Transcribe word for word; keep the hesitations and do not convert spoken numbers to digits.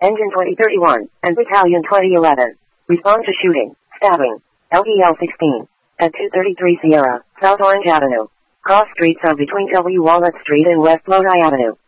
Engine twenty thirty-one, and Battalion twenty eleven. Respond to shooting, stabbing, L E L sixteen, at two thirty-three Sierra, South Orange Avenue. Cross streets are between W. Walnut Street and West Lodi Avenue.